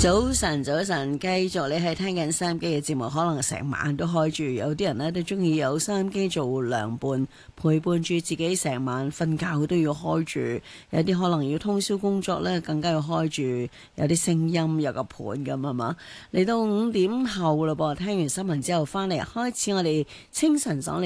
早晨，早晨，繼續你係聽緊收音機嘅節目，可能成晚都開住，有啲人呢都中意有收音機做良伴，陪伴住自己成晚瞓覺都要開住，有啲可能要通宵工作呢，更加要開住，有啲聲音有個盤咁係嘛。嚟到5點後嘞噃，聽完新聞之後翻嚟，開始我哋清晨爽利